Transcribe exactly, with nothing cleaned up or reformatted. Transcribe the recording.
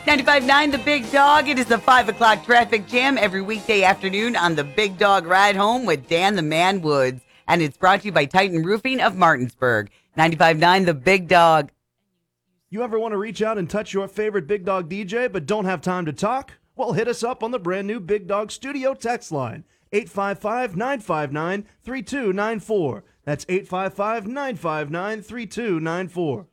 ninety-five point nine The Big Dog. It is the five o'clock traffic jam every weekday afternoon on the Big Dog Ride Home with Dan the Man Woods. And it's brought to you by Titan Roofing of Martinsburg. ninety-five point nine The Big Dog. You ever want to reach out and touch your favorite Big Dog D J but don't have time to talk? Well, hit us up on the brand new Big Dog Studio text line, eight five five, nine five nine, three two nine four. That's eight five five, nine five nine, three two nine four.